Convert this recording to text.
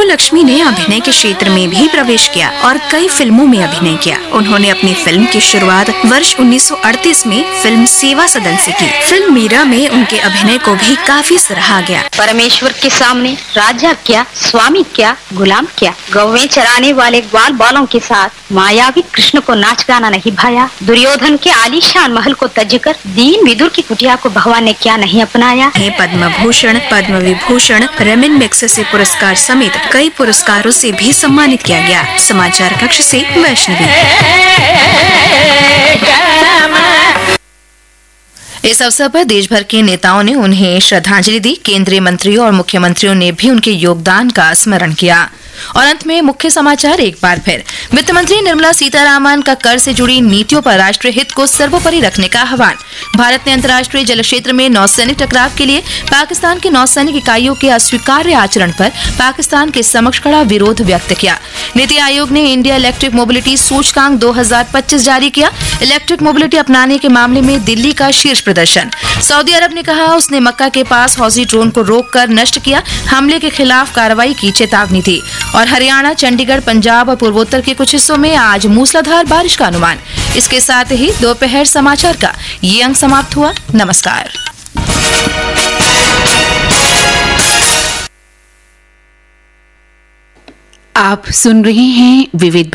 लक्ष्मी ने अभिनय के क्षेत्र में भी प्रवेश किया और कई फिल्मों में अभिनय किया। उन्होंने अपनी फिल्म की शुरुआत वर्ष 1938 में फिल्म सेवा सदन से की। फिल्म मीरा में उनके अभिनय को भी काफी सराहा गया। परमेश्वर के सामने राजा क्या, स्वामी क्या, गुलाम क्या। गौवें चराने वाले ग्वाल बालों के साथ मायावी कृष्ण को नाच गाना नहीं भाया। दुर्योधन के आलीशान महल को तजकर दीन विदुर की कुटिया को भगवान ने क्या नहीं अपनाया। पद्म भूषण, पद्म विभूषण, रेमिन मैग्सेसे पुरस्कार समेत कई पुरस्कारों से भी सम्मानित किया गया। समाचार कक्ष से वैष्णवी। इस अवसर पर देश भर के नेताओं ने उन्हें श्रद्धांजलि दी। केंद्रीय मंत्रियों और मुख्यमंत्रियों ने भी उनके योगदान का स्मरण किया। और अंत में मुख्य समाचार एक बार फिर। वित्त मंत्री निर्मला सीतारामन का कर से जुड़ी नीतियों पर राष्ट्रीय हित को सर्वोपरि रखने का आह्वान। भारत ने अंतर्राष्ट्रीय जल क्षेत्र में नौसैनिक टकराव के लिए पाकिस्तान की नौसैनिक इकाइयों के अस्वीकार्य आचरण पर पाकिस्तान के समक्ष खड़ा विरोध व्यक्त किया। नीति आयोग ने इंडिया इलेक्ट्रिक मोबिलिटी सूचकांक 2025 जारी किया। इलेक्ट्रिक मोबिलिटी अपनाने के मामले में दिल्ली का शीर्ष प्रदर्शन। सऊदी अरब ने कहा उसने मक्का के पास हौजी ड्रोन को रोककर नष्ट किया। हमले के खिलाफ कार्रवाई की चेतावनी दी। और हरियाणा, चंडीगढ़, पंजाब और पूर्वोत्तर के कुछ हिस्सों में आज मूसलाधार बारिश का अनुमान। इसके साथ ही दोपहर समाचार का ये अंक समाप्त हुआ। नमस्कार। आप सुन रहे हैं विविध